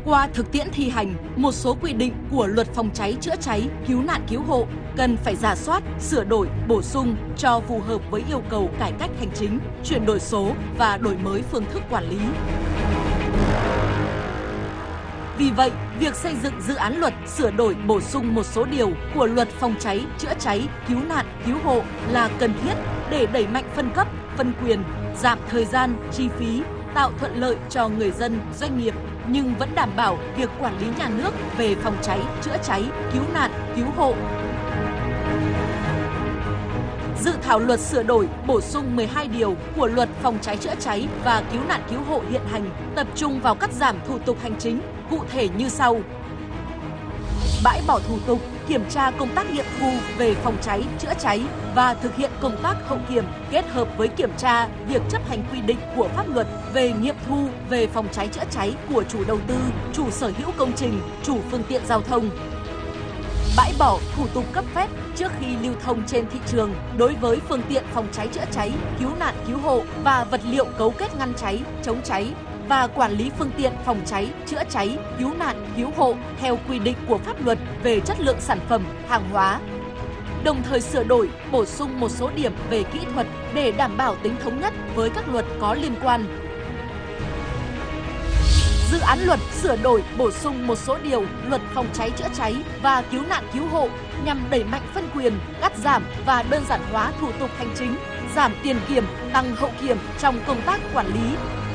Qua thực tiễn thi hành, một số quy định của Luật Phòng cháy chữa cháy, cứu nạn cứu hộ cần phải rà soát, sửa đổi, bổ sung cho phù hợp với yêu cầu cải cách hành chính, chuyển đổi số và đổi mới phương thức quản lý. Vì vậy, việc xây dựng dự án luật sửa đổi bổ sung một số điều của Luật Phòng cháy chữa cháy, cứu nạn cứu hộ là cần thiết để đẩy mạnh phân cấp, phân quyền, giảm thời gian, chi phí, tạo thuận lợi cho người dân, doanh nghiệp, nhưng vẫn đảm bảo việc quản lý nhà nước về phòng cháy, chữa cháy, cứu nạn, cứu hộ. Dự thảo luật sửa đổi, bổ sung 12 điều của Luật Phòng cháy chữa cháy và cứu nạn cứu hộ hiện hành tập trung vào cắt giảm thủ tục hành chính, cụ thể như sau. Bãi bỏ thủ tục, kiểm tra công tác nghiệm thu về phòng cháy, chữa cháy và thực hiện công tác hậu kiểm kết hợp với kiểm tra việc chấp hành quy định của pháp luật về nghiệm thu về phòng cháy chữa cháy của chủ đầu tư, chủ sở hữu công trình, chủ phương tiện giao thông. Bãi bỏ thủ tục cấp phép trước khi lưu thông trên thị trường đối với phương tiện phòng cháy chữa cháy, cứu nạn cứu hộ và vật liệu cấu kết ngăn cháy, chống cháy và quản lý phương tiện phòng cháy, chữa cháy, cứu nạn, cứu hộ theo quy định của pháp luật về chất lượng sản phẩm, hàng hóa. Đồng thời sửa đổi, bổ sung một số điểm về kỹ thuật để đảm bảo tính thống nhất với các luật có liên quan. Dự án luật sửa đổi, bổ sung một số điều Luật Phòng cháy chữa cháy và cứu nạn cứu hộ nhằm đẩy mạnh phân quyền, cắt giảm và đơn giản hóa thủ tục hành chính, giảm tiền kiểm, tăng hậu kiểm trong công tác quản lý,